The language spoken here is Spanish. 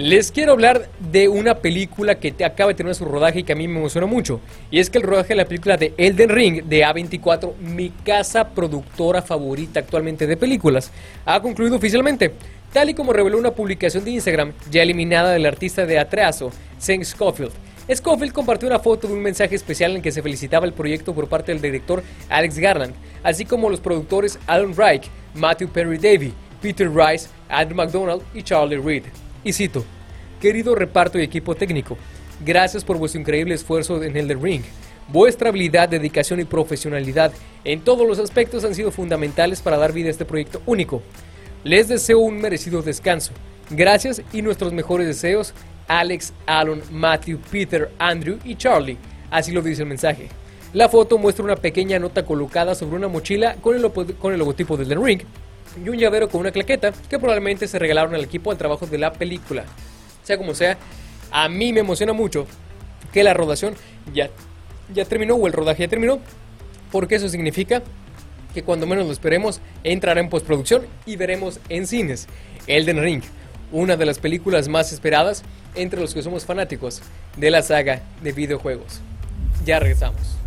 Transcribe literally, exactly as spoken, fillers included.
Les quiero hablar de una película que te acaba de terminar su rodaje y que a mí me emociona mucho. Y es que el rodaje de la película de Elden Ring de A veinticuatro, mi casa productora favorita actualmente de películas, ha concluido oficialmente. Tal y como reveló una publicación de Instagram ya eliminada del artista de Atreazo, Sam Schofield. Scofield compartió una foto de un mensaje especial en el que se felicitaba el proyecto por parte del director Alex Garland, así como los productores Alan Reich, Matthew Perry Davey, Peter Rice, Andrew McDonald y Charlie Reed. Y cito: querido reparto y equipo técnico, gracias por vuestro increíble esfuerzo en Elden Ring. Vuestra habilidad, dedicación y profesionalidad en todos los aspectos han sido fundamentales para dar vida a este proyecto único. Les deseo un merecido descanso. Gracias y nuestros mejores deseos, Alex, Alan, Matthew, Peter, Andrew y Charlie. Así lo dice el mensaje. La foto muestra una pequeña nota colocada sobre una mochila con el, con el logotipo de Elden Ring y un llavero con una claqueta que probablemente se regalaron al equipo al trabajo de la película. Sea como sea, a mí me emociona mucho que la rodación ya, ya terminó o el rodaje ya terminó, porque eso significa que cuando menos lo esperemos entrará en postproducción y veremos en cines Elden Ring, una de las películas más esperadas entre los que somos fanáticos de la saga de videojuegos. Ya regresamos.